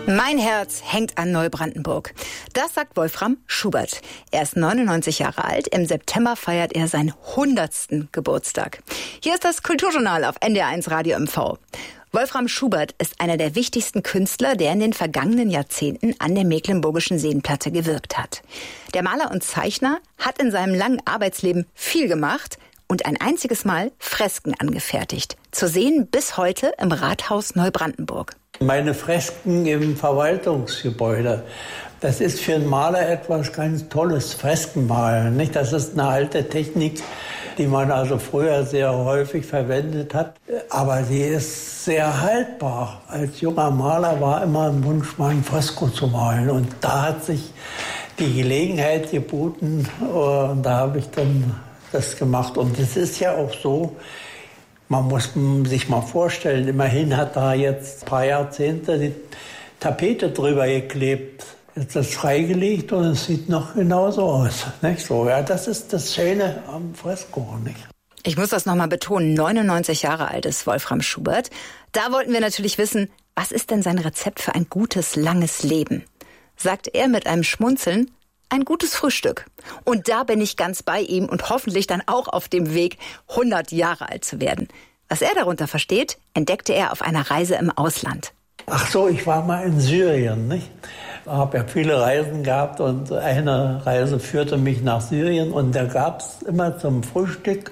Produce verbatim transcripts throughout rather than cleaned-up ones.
Mein Herz hängt an Neubrandenburg. Das sagt Wolfram Schubert. Er ist neunundneunzig Jahre alt. Im September feiert er seinen hundertsten Geburtstag. Hier ist das Kulturjournal auf N D R eins Radio M V. Wolfram Schubert ist einer der wichtigsten Künstler, der in den vergangenen Jahrzehnten an der Mecklenburgischen Seenplatte gewirkt hat. Der Maler und Zeichner hat in seinem langen Arbeitsleben viel gemacht und ein einziges Mal Fresken angefertigt. Zu sehen bis heute im Rathaus Neubrandenburg. Meine Fresken im Verwaltungsgebäude, das ist für einen Maler etwas ganz Tolles, Freskenmalen, nicht? Das ist eine alte Technik, die man also früher sehr häufig verwendet hat. Aber sie ist sehr haltbar. Als junger Maler war immer ein Wunsch, mal ein Fresko zu malen. Und da hat sich die Gelegenheit geboten und da habe ich dann das gemacht. Und es ist ja auch so, man muss sich mal vorstellen, immerhin hat da jetzt ein paar Jahrzehnte die Tapete drüber geklebt. Jetzt ist es freigelegt und es sieht noch genauso aus. Nicht so? Ja, das ist das Schöne am Fresko, nicht? Ich muss das nochmal betonen, neunundneunzig Jahre alt ist Wolfram Schubert. Da wollten wir natürlich wissen, was ist denn sein Rezept für ein gutes, langes Leben? Sagt er mit einem Schmunzeln, ein gutes Frühstück. Und da bin ich ganz bei ihm und hoffentlich dann auch auf dem Weg, hundert Jahre alt zu werden. Was er darunter versteht, entdeckte er auf einer Reise im Ausland. Ach so, ich war mal in Syrien, nicht? Ich habe ja viele Reisen gehabt und eine Reise führte mich nach Syrien und da gab es immer zum Frühstück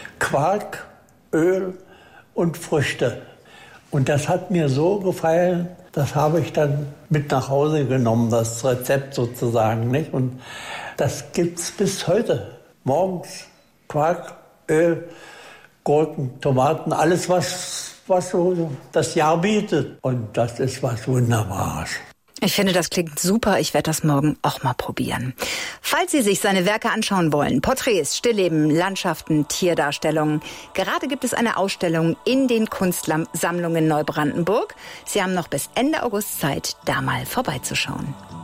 Quark, Öl und Früchte. Und das hat mir so gefallen, das habe ich dann mit nach Hause genommen, das Rezept sozusagen, nicht? Und das gibt's bis heute. Morgens Quark, Öl, Gurken, Tomaten, alles, was, was so das Jahr bietet. Und das ist was Wunderbares. Ich finde, das klingt super. Ich werde das morgen auch mal probieren. Falls Sie sich seine Werke anschauen wollen, Porträts, Stillleben, Landschaften, Tierdarstellungen. Gerade gibt es eine Ausstellung in den Kunstsammlungen Neubrandenburg. Sie haben noch bis Ende August Zeit, da mal vorbeizuschauen.